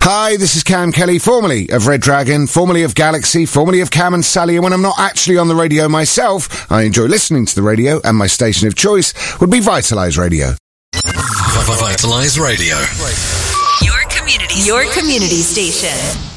Hi, this is Cam Kelly, formerly of Red Dragon, formerly of Galaxy, formerly of Cam and Sally, and when I'm not actually on the radio myself, I enjoy listening to the radio, and my station of choice would be Vitalise Radio. Vitalise Radio. Your community station.